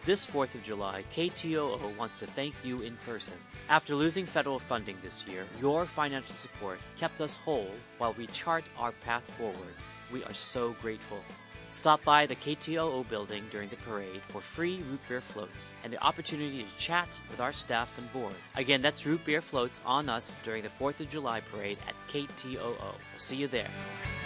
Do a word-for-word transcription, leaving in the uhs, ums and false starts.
This fourth of July, K T O O wants to thank you in person. After losing federal funding this year, your financial support kept us whole while we chart our path forward. We are so grateful. Stop by the K T O O building during the parade for free root beer floats and the opportunity to chat with our staff and board. Again, that's root beer floats on us during the fourth of July parade at K T O O. We'll see you there.